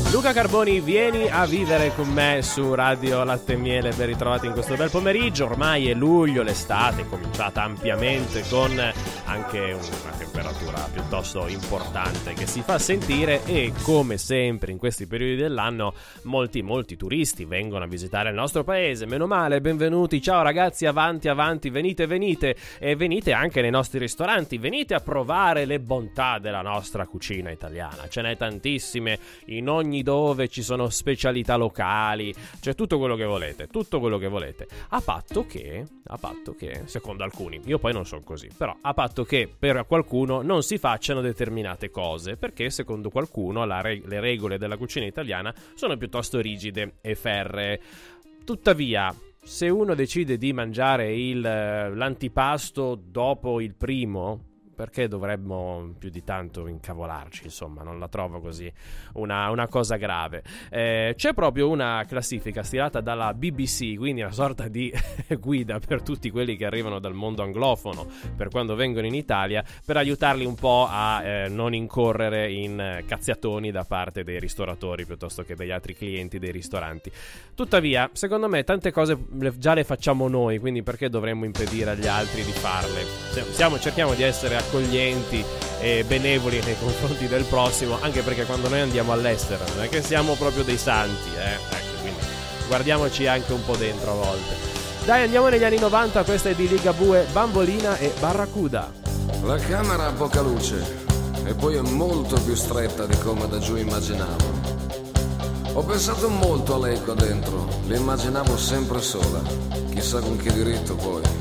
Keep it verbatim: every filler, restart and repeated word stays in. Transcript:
Luca Carboni, vieni a vivere con me su Radio Latte e Miele. Ben ritrovati in questo bel pomeriggio. Ormai è luglio, l'estate è cominciata ampiamente con anche una temperatura piuttosto importante che si fa sentire, e come sempre in questi periodi dell'anno molti molti turisti vengono a visitare il nostro paese. Meno male, benvenuti, ciao ragazzi, avanti avanti, venite venite e venite anche nei nostri ristoranti, venite a provare le bontà della nostra cucina italiana. Ce n'è tantissime, in ogni dove ci sono specialità locali, c'è tutto quello che volete, tutto quello che volete, a patto che, a patto che, secondo alcuni, io poi non sono così, però a patto che per qualcuno non si facciano determinate cose, perché secondo qualcuno la re- le regole della cucina italiana sono piuttosto rigide e ferree. Tuttavia, se uno decide di mangiare il, l'antipasto dopo il primo, perché dovremmo più di tanto incavolarci? Insomma, non la trovo così una, una cosa grave. Eh, c'è proprio una classifica stilata dalla B B C, quindi una sorta di guida per tutti quelli che arrivano dal mondo anglofono per quando vengono in Italia, per aiutarli un po' a eh, non incorrere in cazziatoni da parte dei ristoratori piuttosto che degli altri clienti dei ristoranti. Tuttavia, secondo me tante cose già le facciamo noi, quindi perché dovremmo impedire agli altri di farle? Siamo, cerchiamo di essere accoglienti e benevoli nei confronti del prossimo, anche perché quando noi andiamo all'estero non è che siamo proprio dei santi, eh? Ecco, quindi guardiamoci anche un po' dentro a volte. Dai, andiamo negli anni novanta, questa è di Ligabue, Bambolina e Barracuda. La camera ha poca luce e poi è molto più stretta di come da giù immaginavo. Ho pensato molto a lei qua dentro, le immaginavo sempre sola, chissà con che diritto poi.